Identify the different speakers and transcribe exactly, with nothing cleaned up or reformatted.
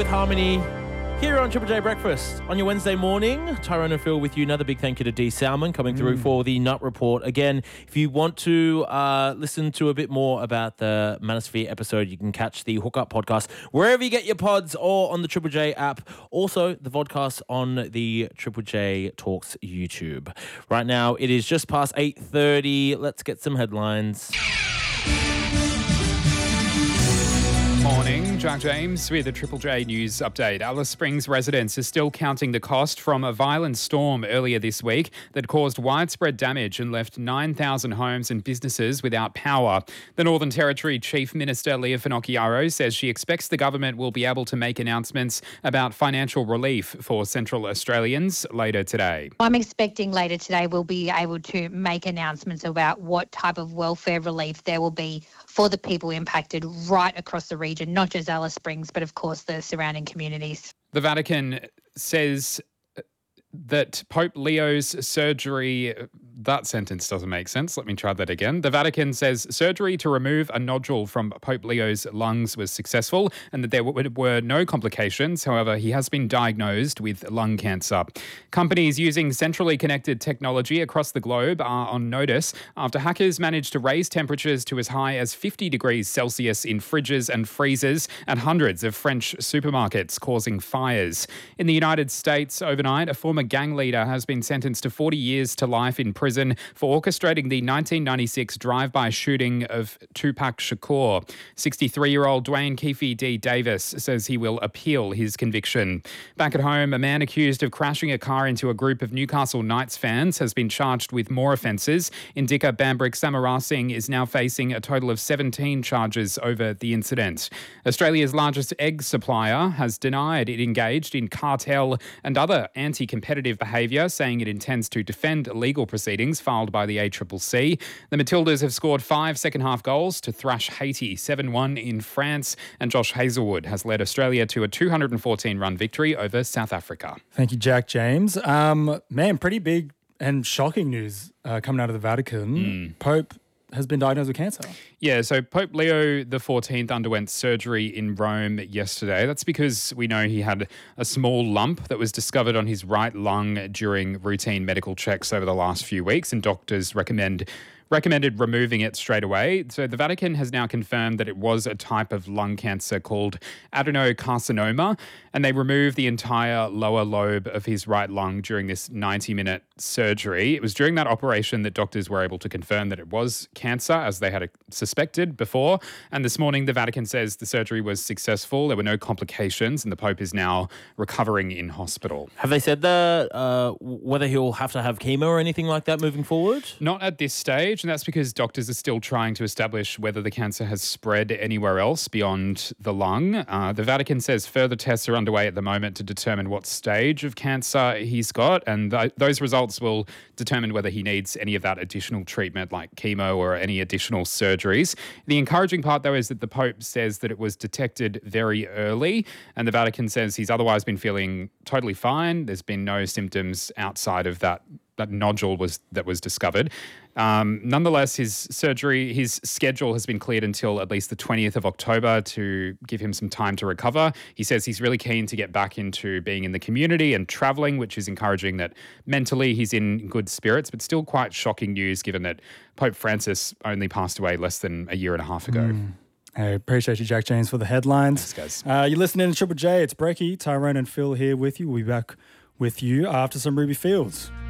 Speaker 1: With Harmony here on Triple J Breakfast on your Wednesday morning. Tyrone and Phil with you. Another big thank you to D Salmon coming through mm. for the Nut Report. Again, if you want to uh, listen to a bit more about the Manosphere episode, you can catch the Hookup podcast wherever you get your pods or on the Triple J app. Also, the vodcast on the Triple J Talks YouTube. Right now, it is just past eight thirty. Let's get some headlines.
Speaker 2: Morning, Jack James with a Triple J News update. Alice Springs residents are still counting the cost from a violent storm earlier this week that caused widespread damage and left nine thousand homes and businesses without power. The Northern Territory Chief Minister Leah Finocchiaro says she expects the government will be able to make announcements about financial relief for Central Australians later today.
Speaker 3: I'm expecting later today we'll be able to make announcements about what type of welfare relief there will be for the people impacted right across the region, not just Alice Springs, but of course the surrounding communities.
Speaker 2: The Vatican says that Pope Leo's surgery, that sentence doesn't make sense. Let me try that again. The Vatican says surgery to remove a nodule from Pope Leo's lungs was successful and that there were no complications. However, he has been diagnosed with lung cancer. Companies using centrally connected technology across the globe are on notice after hackers managed to raise temperatures to as high as fifty degrees Celsius in fridges and freezers at hundreds of French supermarkets, causing fires. In the United States, overnight, a former gang leader has been sentenced to forty years to life in prison for orchestrating the nineteen ninety-six drive-by shooting of Tupac Shakur. sixty-three-year-old Dwayne Keefe D. Davis says he will appeal his conviction. Back at home, a man accused of crashing a car into a group of Newcastle Knights fans has been charged with more offences. Indika Bambrick Samarasinghe is now facing a total of seventeen charges over the incident. Australia's largest egg supplier has denied it engaged in cartel and other anti-competitive behaviour, saying it intends to defend legal proceedings filed by the A C C C. The Matildas have scored five second-half goals to thrash Haiti seven one in France, and Josh Hazelwood has led Australia to a two hundred fourteen run victory over South Africa.
Speaker 4: Thank you, Jack James. Um, man, pretty big and shocking news uh, coming out of the Vatican. Mm. Pope has been diagnosed with cancer.
Speaker 2: Yeah, so Pope Leo the fourteenth underwent surgery in Rome yesterday. That's because we know he had a small lump that was discovered on his right lung during routine medical checks over the last few weeks, and doctors recommend recommended removing it straight away. So the Vatican has now confirmed that it was a type of lung cancer called adenocarcinoma, and they removed the entire lower lobe of his right lung during this ninety-minute surgery. It was during that operation that doctors were able to confirm that it was cancer, as they had suspected before. And this morning, the Vatican says the surgery was successful. There were no complications, and the Pope is now recovering in hospital.
Speaker 1: Have they said that, uh, whether he'll have to have chemo or anything like that moving forward?
Speaker 2: Not at this stage. And that's because doctors are still trying to establish whether the cancer has spread anywhere else beyond the lung. Uh, the Vatican says further tests are underway at the moment to determine what stage of cancer he's got, and th- those results will determine whether he needs any of that additional treatment like chemo or any additional surgeries. The encouraging part, though, is that the Pope says that it was detected very early, and the Vatican says he's otherwise been feeling totally fine. There's been no symptoms outside of that that nodule was that was discovered. Um, nonetheless, his surgery, his schedule has been cleared until at least the twentieth of October to give him some time to recover. He says he's really keen to get back into being in the community and travelling, which is encouraging that mentally he's in good spirits, but still quite shocking news given that Pope Francis only passed away less than a year and a half ago.
Speaker 4: Mm. I appreciate you, Jack James, for the headlines.
Speaker 2: Thanks, guys.
Speaker 4: Uh, you're listening to Triple J. It's Brecky, Tyrone and Phil here with you. We'll be back with you after some Ruby Fields.